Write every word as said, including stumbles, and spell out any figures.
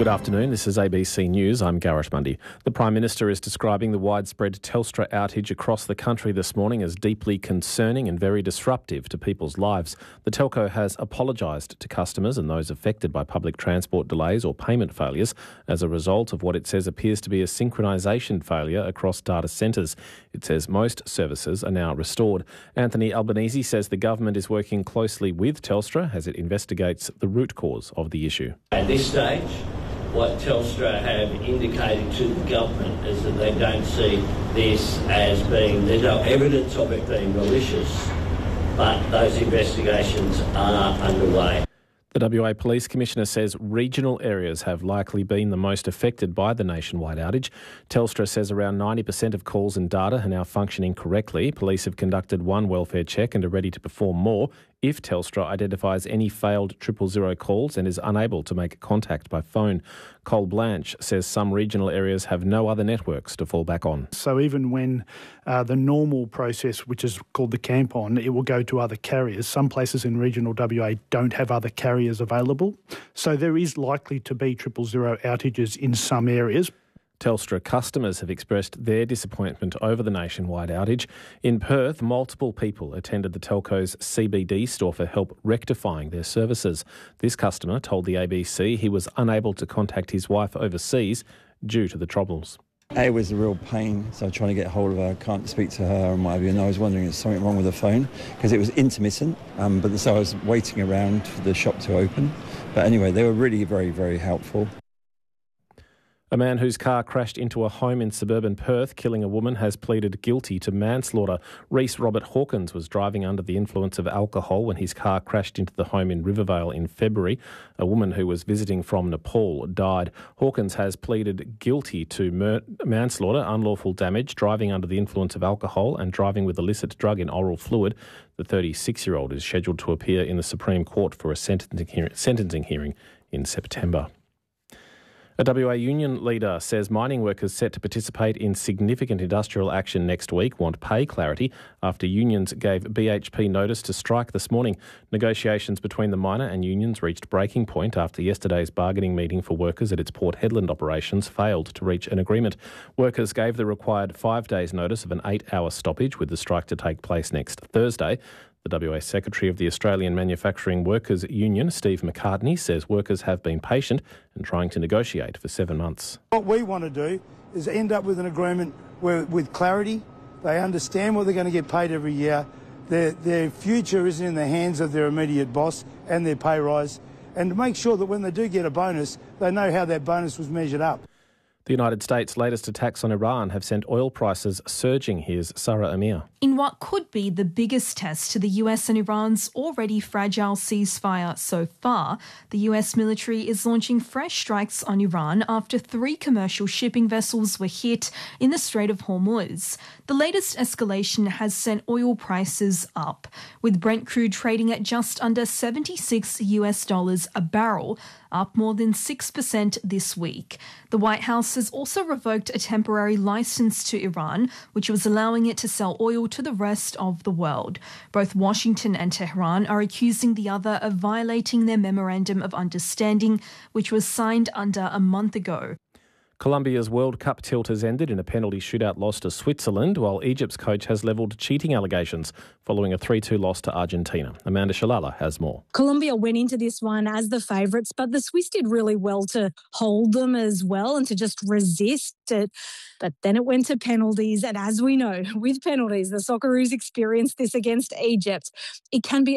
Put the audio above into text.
Good afternoon, this is A B C News, I'm Garrett Mundy. The Prime Minister is describing the widespread Telstra outage across the country this morning as deeply concerning and very disruptive to people's lives. The telco has apologised to customers and those affected by public transport delays or payment failures as a result of what it says appears to be a synchronisation failure across data centres. It says most services are now restored. Anthony Albanese says the government is working closely with Telstra as it investigates the root cause of the issue. At this stage, what Telstra have indicated to the government is that they don't see this as being, there's no evidence of it being malicious, but those investigations are underway. The W A Police Commissioner says regional areas have likely been the most affected by the nationwide outage. Telstra says around ninety percent of calls and data are now functioning correctly. Police have conducted one welfare check and are ready to perform more if Telstra identifies any failed triple zero calls and is unable to make contact by phone. Cole Blanche says some regional areas have no other networks to fall back on. So even when uh, the normal process, which is called the camp on, it will go to other carriers. Some places in regional W A don't have other carriers available. So there is likely to be triple zero outages in some areas. Telstra customers have expressed their disappointment over the nationwide outage. In Perth, multiple people attended the telco's C B D store for help rectifying their services. This customer told the A B C he was unable to contact his wife overseas due to the troubles. It was a real pain, so trying to get hold of her, can't speak to her and what have you, and I was wondering if there's something wrong with the phone because it was intermittent, um, but so I was waiting around for the shop to open. But anyway, they were really very, very helpful. A man whose car crashed into a home in suburban Perth, killing a woman, has pleaded guilty to manslaughter. Reese Robert Hawkins was driving under the influence of alcohol when his car crashed into the home in Rivervale in February. A woman who was visiting from Nepal died. Hawkins has pleaded guilty to mur- manslaughter, unlawful damage, driving under the influence of alcohol and driving with illicit drug in oral fluid. The thirty-six-year-old is scheduled to appear in the Supreme Court for a sentencing, hear- sentencing hearing in September. A W A union leader says mining workers set to participate in significant industrial action next week want pay clarity after unions gave B H P notice to strike this morning. Negotiations between the miner and unions reached breaking point after yesterday's bargaining meeting for workers at its Port Hedland operations failed to reach an agreement. Workers gave the required five days notice of an eight-hour stoppage with the strike to take place next Thursday. The W A Secretary of the Australian Manufacturing Workers Union, Steve McCartney, says workers have been patient and trying to negotiate for seven months. What we want to do is end up with an agreement where, with clarity, they understand what they're going to get paid every year, their, their future isn't in the hands of their immediate boss and their pay rise, and to make sure that when they do get a bonus, they know how that bonus was measured up. The United States' latest attacks on Iran have sent oil prices surging. Here's Sarah Amir. In what could be the biggest test to the U S and Iran's already fragile ceasefire so far, the U S military is launching fresh strikes on Iran after three commercial shipping vessels were hit in the Strait of Hormuz. The latest escalation has sent oil prices up, with Brent crude trading at just under seventy-six U S dollars a barrel, up more than six percent this week. The White House has also revoked a temporary license to Iran, which was allowing it to sell oil to the rest of the world. Both Washington and Tehran are accusing the other of violating their memorandum of understanding, which was signed under a month ago. Colombia's World Cup tilt has ended in a penalty shootout loss to Switzerland, while Egypt's coach has levelled cheating allegations following a three two loss to Argentina. Amanda Shalala has more. Colombia went into this one as the favourites, but the Swiss did really well to hold them as well and to just resist it. But then it went to penalties, and as we know, with penalties, the Socceroos experienced this against Egypt. It can be